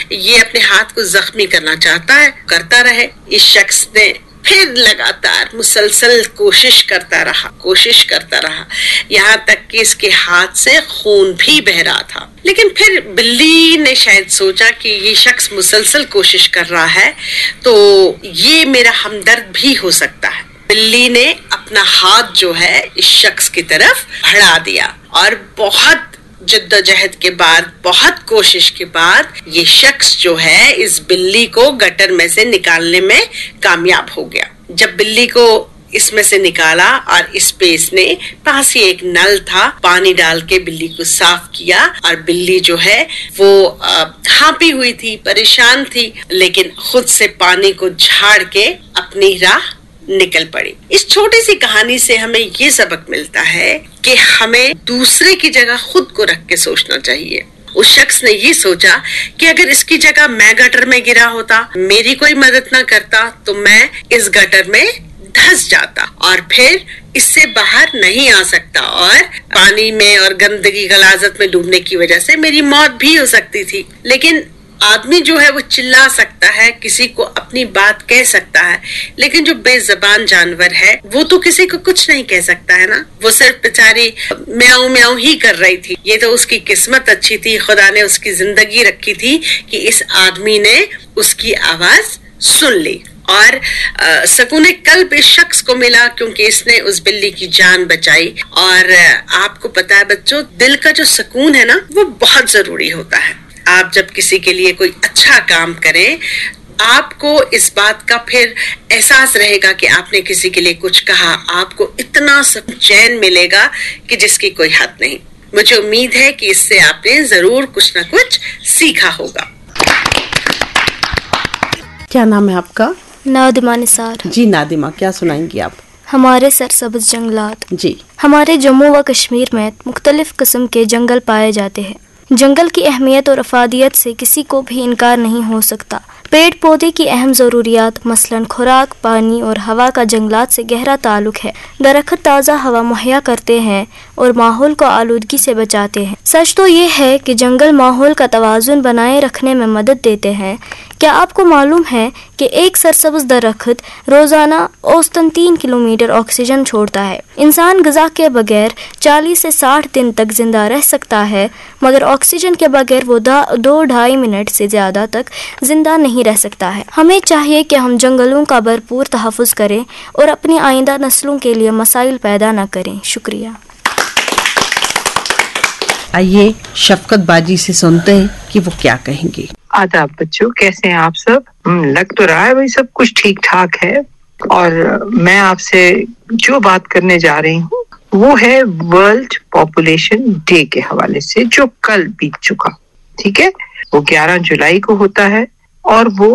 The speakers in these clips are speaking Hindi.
ये अपने हाथ को जख्मी करना चाहता है, करता रहे। इस शख्स ने फिर लगातार मुसलसल कोशिश करता रहा, यहाँ तक कि इसके हाथ से खून भी बह रहा था। लेकिन फिर बिल्ली ने शायद सोचा कि ये शख्स मुसलसल कोशिश कर रहा है तो ये मेरा हमदर्द भी हो सकता है। बिल्ली ने अपना हाथ जो है इस शख्स की तरफ बढ़ा दिया और बहुत जद्दोजहद के बाद, बहुत कोशिश के बाद ये शख्स जो है इस बिल्ली को गटर में से निकालने में कामयाब हो गया। जब बिल्ली को इसमें से निकाला और इस पे इसने पास ही एक नल था, पानी डाल के बिल्ली को साफ किया और बिल्ली जो है वो हांपी हुई थी, परेशान थी, लेकिन खुद से पानी को झाड़ के अपनी राह निकल पड़ी। इस छोटी सी कहानी से हमें ये सबक मिलता है कि हमें दूसरे की जगह खुद को रख के सोचना चाहिए। उस शख्स ने ये सोचा कि अगर इसकी जगह मैं गटर में गिरा होता, मेरी कोई मदद ना करता, तो मैं इस गटर में धंस जाता और फिर इससे बाहर नहीं आ सकता और पानी में और गंदगी गलाजत में डूबने की वजह से मेरी मौत भी हो सकती थी। लेकिन आदमी जो है वो चिल्ला सकता है, किसी को अपनी बात कह सकता है, लेकिन जो बेज़बान जानवर है वो तो किसी को कुछ नहीं कह सकता है ना। वो सिर्फ बेचारी म्याऊं म्याऊं ही कर रही थी। ये तो उसकी किस्मत अच्छी थी, खुदा ने उसकी जिंदगी रखी थी कि इस आदमी ने उसकी आवाज सुन ली और सकून कल्ब इस शख्स को मिला क्योंकि इसने उस बिल्ली की जान बचाई। और आपको पता है बच्चों, दिल का जो सुकून है ना वो बहुत जरूरी होता है। आप जब किसी के लिए कोई अच्छा काम करें, आपको इस बात का फिर एहसास रहेगा कि आपने किसी के लिए कुछ कहा, आपको इतना चैन मिलेगा कि जिसकी कोई हद नहीं। मुझे उम्मीद है कि इससे आपने जरूर कुछ न कुछ सीखा होगा। क्या नाम है आपका? नादिमा निसार। जी नादिमा, क्या सुनाएंगी आप? हमारे सरसब्ज जंगलात। जी, हमारे जम्मू व कश्मीर में मुख्तलिफ किस्म के जंगल पाए जाते हैं। जंगल की अहमियत और अफादियत से किसी को भी इनकार नहीं हो सकता। पेड़ पौधे की अहम ज़रूरियात मसलन खुराक, पानी और हवा का जंगलात से गहरा ताल्लुक है। दरख्त ताज़ा हवा मुहैया करते हैं और माहौल को आलूदगी से बचाते हैं। सच तो ये है कि जंगल माहौल का तवाज़ुन बनाए रखने में मदद देते हैं। क्या आपको मालूम है कि एक सरसब्ज दरख्त रोज़ाना औसतन 3 किलोमीटर ऑक्सीजन छोड़ता है। इंसान ग़िज़ा के बगैर 40 से 60 दिन तक जिंदा रह सकता है, मगर ऑक्सीजन के बगैर वो 2-2.5 मिनट से ज़्यादा तक जिंदा नहीं रह सकता है। हमें चाहिए कि हम जंगलों का भरपूर तहफ़्फ़ुज़ करें और अपनी आइंदा नस्लों के लिए मसाइल पैदा न करें। शुक्रिया। आइए शफकत बाजी से सुनते हैं कि वो क्या कहेंगे। आदाब बच्चों, कैसे हैं आप सब? लग तो रहा है भाई सब कुछ ठीक ठाक है। और मैं आपसे जो बात करने जा रही हूँ वो है वर्ल्ड पॉपुलेशन डे के हवाले से, जो कल बीत चुका। ठीक है, वो 11 जुलाई को होता है और वो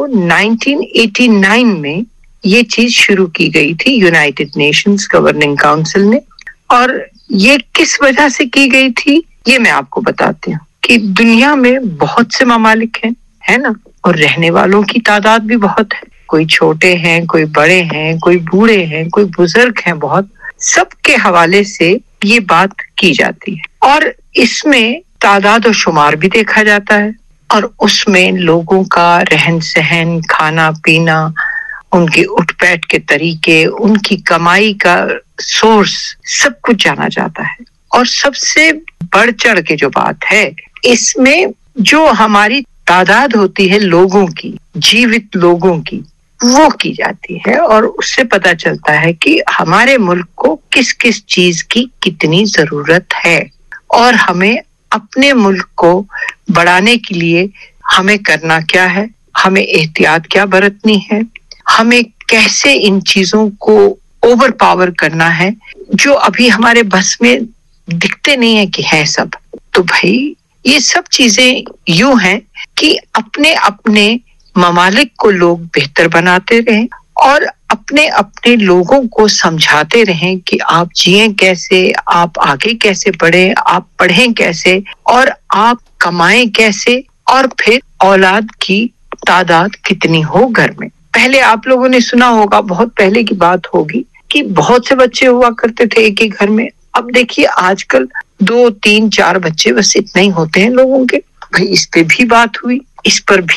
1989 में ये चीज शुरू की गई थी यूनाइटेड नेशंस गवर्निंग काउंसिल ने। और ये किस वजह से की गई थी ये मैं आपको बताती हूँ कि दुनिया में बहुत से ममालिक हैं, है ना, और रहने वालों की तादाद भी बहुत है। कोई छोटे हैं, कोई बड़े हैं, कोई बूढ़े हैं, कोई बुजुर्ग हैं, बहुत सबके हवाले से ये बात की जाती है। और इसमें तादाद और शुमार भी देखा जाता है और उसमें लोगों का रहन सहन, खाना पीना, उनके उठ बैठ के तरीके, उनकी कमाई का सोर्स, सब कुछ जाना जाता है। और सबसे बढ़ चढ़ के जो बात है इसमें जो हमारी तादाद होती है लोगों की, जीवित लोगों की, वो की जाती है और उससे पता चलता है कि हमारे मुल्क को किस किस चीज की कितनी जरूरत है और हमें अपने मुल्क को बढ़ाने के लिए हमें करना क्या है, हमें एहतियात क्या बरतनी है, हमें कैसे इन चीजों को ओवर पावर करना है जो अभी हमारे बस में दिखते नहीं है कि है सब। तो भाई ये सब चीजें यूं हैं कि अपने अपने ममालिक को लोग बेहतर बनाते रहें और अपने अपने लोगों को समझाते रहें कि आप जिएं कैसे, आप आगे कैसे बढ़ें, आप पढ़ें कैसे और आप कमाएं कैसे, और फिर औलाद की तादाद कितनी हो घर में। पहले आप लोगों ने सुना होगा, बहुत पहले की बात होगी, कि बहुत से बच्चे हुआ करते थे एक ही घर में। अब देखिए आजकल 2, 3, 4 बच्चे बस इतना ही होते हैं लोगों के। भाई इस पे भी बात हुई, इस पर भी